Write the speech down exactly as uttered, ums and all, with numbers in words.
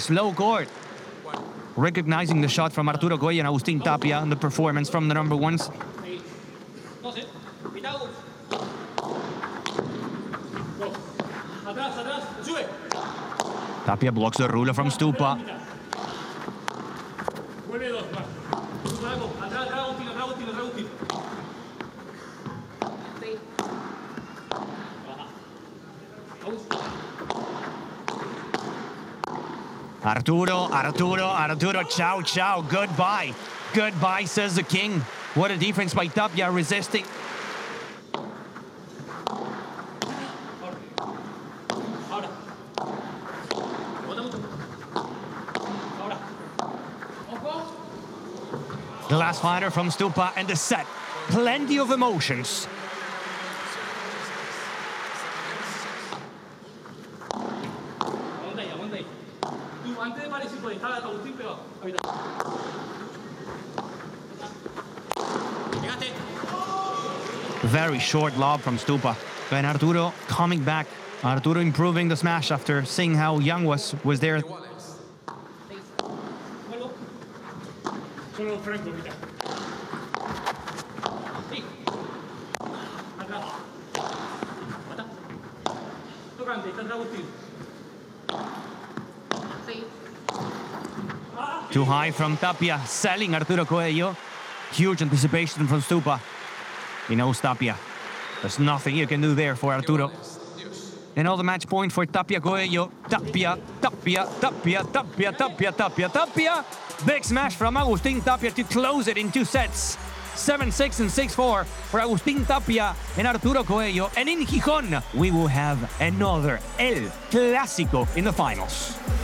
slow court. Recognizing the shot from Arturo Coello and Agustin Tapia and the performance from the number ones. Tapia blocks the ruler from Stupa. Arturo, Arturo, Arturo, ciao, ciao, goodbye. Goodbye, says the king. What a defense by Tapia, resisting. The last fighter from Stupa and the set. Plenty of emotions. Very short lob from Stupa. And Arturo coming back. Arturo improving the smash after seeing how Young was, was there. Too high from Tapia, selling Arturo Coello. Huge anticipation from Stupa. He knows Tapia. There's nothing you can do there for Arturo. And all the match point for Tapia Coello. Tapia, Tapia, Tapia, Tapia, Tapia, Tapia, Tapia. Big smash from Agustin Tapia to close it in two sets. seven six and six four for Agustin Tapia and Arturo Coello. And in Gijón, we will have another El Clásico in the finals.